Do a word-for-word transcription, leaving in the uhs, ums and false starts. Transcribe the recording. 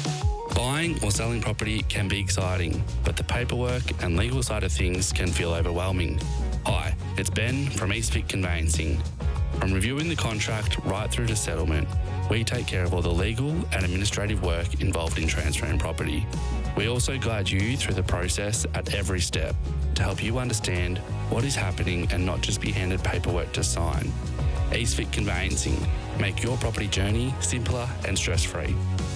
Buying or selling property can be exciting, but the paperwork and legal side of things can feel overwhelming. Hi, it's Ben from Eastvic Conveyancing. From reviewing the contract right through to settlement, we take care of all the legal and administrative work involved in transferring property. We also guide you through the process at every step to help you understand what is happening and not just be handed paperwork to sign. Eastvic Conveyancing. Make your property journey simpler and stress-free.